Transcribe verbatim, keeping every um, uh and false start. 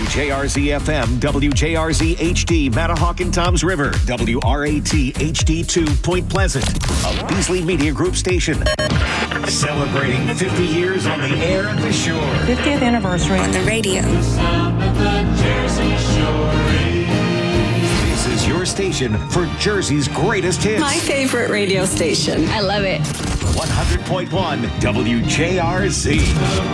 J R Z F M, W J R Z H D, Mattahawk and Toms River, W R A T H D two, Point Pleasant, a Beasley Media Group station. Celebrating fifty years on the air and the shore. fiftieth anniversary on the radio. This is your station for Jersey's greatest hits. My favorite radio station. I love it. one hundred point one W J R Z.